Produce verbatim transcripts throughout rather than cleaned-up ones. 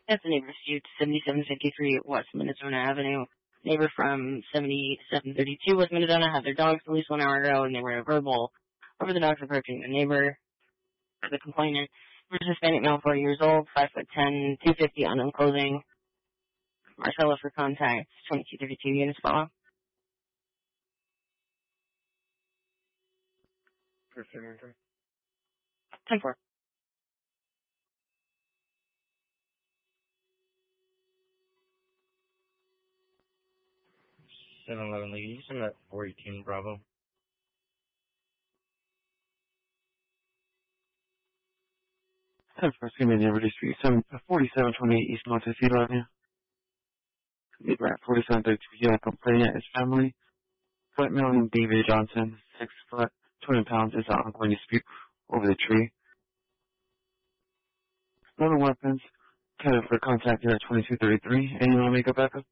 That's the neighbor dispute, seventy-seven fifty-three West Minnesota Avenue. Neighbor from seventy-seven thirty-two West Minnesota had their dogs released one hour ago, and they were verbal over the dogs approaching the neighbor. The complainant was Hispanic male, forty years old, five foot ten, two fifty, unknown clothing. Marcella for contact, twenty-two thirty-two units follow. ten four. seven eleven Lady, you send that four eighteen Bravo. ten four, excuse me, Liberty Street, forty-seven twenty-eight East Montecito Avenue. Neighbor at forty-seven thirty-two, he had a complaint at his family. White male named David Johnson, six foot, twenty pounds, is an ongoing dispute over the tree. Loaded weapons, Kevin for contact here at twenty-two thirty-three. Anyone want to make a backup?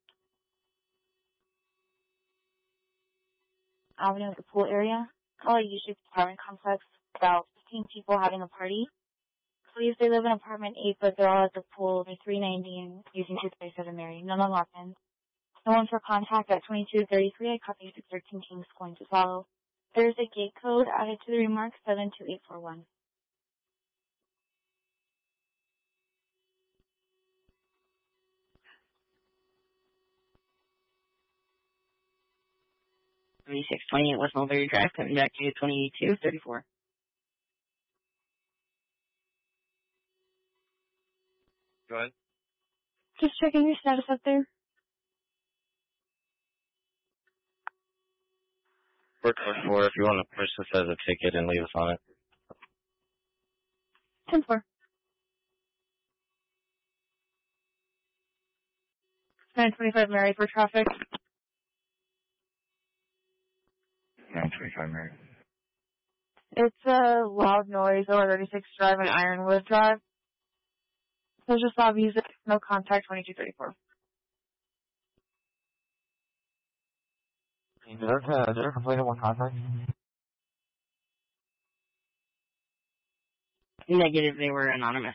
Avenue at the pool area. Call a U-shaped apartment complex, about fifteen people having a party. Police, they live in apartment eight, but they're all at the pool. They're three ninety and using toothpaste as a Mary. None on weapons. No one for contact at twenty-two thirty-three. I copy six thirteen Kings going to follow. There's a gate code added to the remarks, seven two eight four one. twenty-six twenty-eight West Mulberry Drive, coming back to twenty-two thirty-four. Go ahead. Just checking your status up there. four four four, if you want to push this as a ticket and leave us on it. ten four. nine twenty-five Mary for traffic. nine twenty-five Mary. It's a loud noise over thirty-six Drive and Ironwood Drive. There's just loud music, no contact, twenty-two thirty-four. Is there, uh, is there a complaint about contact? Negative, they were anonymous.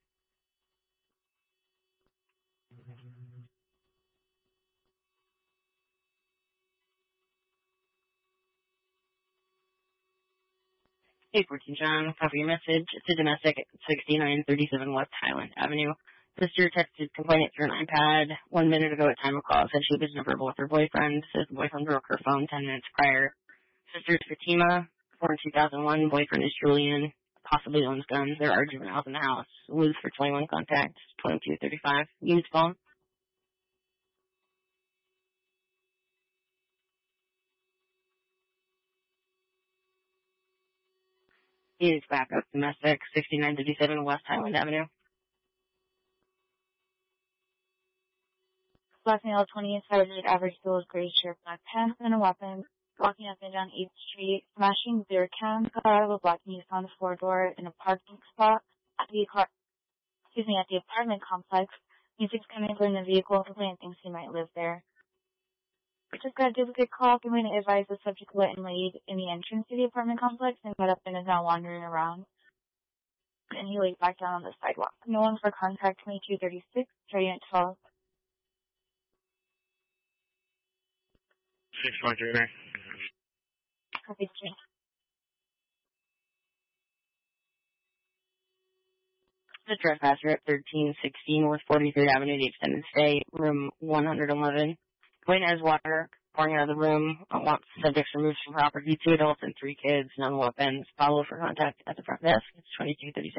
eight fourteen John, copy your message. It's a domestic at sixty-nine thirty-seven West Highland Avenue. Sister texted complainant through an iPad one minute ago at time of call. Said she was verbal with her boyfriend. Says the boyfriend broke her phone ten minutes prior. Sister's Fatima, born two thousand one. Boyfriend is Julian. Possibly owns guns. There are juveniles in the house. Lose for twenty-one contacts, twenty-two thirty-five. Units phone. Units back up. Domestic, sixty-nine thirty-seven West Highland Avenue. Black male, twenty-eight, Saturday, average bill is gray shirt, black pants, and a weapon. Walking up and down eighth Street, smashing beer cans, got out of a black Nissan four-door in a parking spot at the car, excuse me, at the apartment complex. Music's coming from the vehicle, complainant thinks he might live there. Just got a duplicate call, complainant advised the subject went and laid in the entrance to the apartment complex and got up and is now wandering around. And he laid back down on the sidewalk. No one for contact, twenty-two thirty-six, starting at twelve. six one three Mary. Copy three. The trespasser at thirteen sixteen North forty-third Avenue, the extended stay, room one eleven. Complainant has water pouring out of the room. Wants subjects removed from property. Two adults and three kids, none weapons. Follow for contact at the front desk. It's twenty-two thirty-six.